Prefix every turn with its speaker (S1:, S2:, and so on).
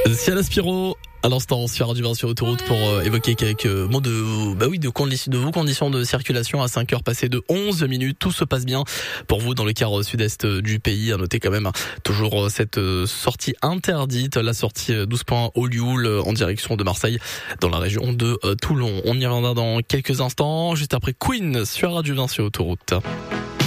S1: Ciala Spiro à l'instant sur Radio 20 sur Autoroute pour évoquer quelques mots de conditions de circulation à 5h passées de 11 minutes. Tout se passe bien pour vous dans le quart sud-est du pays. À noter quand même toujours cette sortie interdite, la sortie 12 points au Lioul en direction de Marseille dans la région de Toulon. On y reviendra dans quelques instants, juste après Queen sur Radio 20 sur Autoroute.